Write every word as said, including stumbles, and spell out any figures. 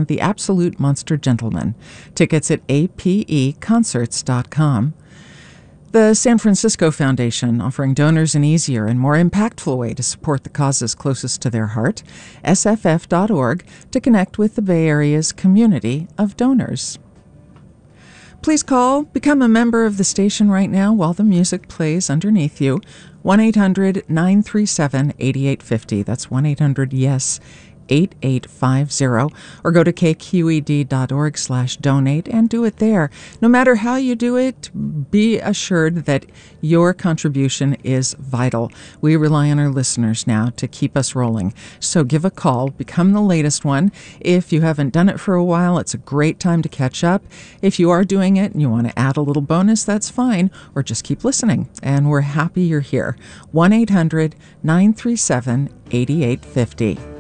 and The Absolute Monster Gentleman. Tickets at a p e concerts dot com. The San Francisco Foundation, offering donors an easier and more impactful way to support the causes closest to their heart, s f f dot org, to connect with the Bay Area's community of donors. Please call, become a member of the station right now while the music plays underneath you. one eight hundred nine three seven eight eight five zero. That's one eight hundred yes eight eight five zero. Or go to k q e d dot org slash donate and do it there. No matter how you do it, be assured that your contribution is vital. We rely on our listeners now to keep us rolling. So give a call, become the latest one. If you haven't done it for a while, it's a great time to catch up. If you are doing it and you want to add a little bonus, that's fine. Or just keep listening. And we're happy you're here. one eight hundred nine three seven eight eight five zero.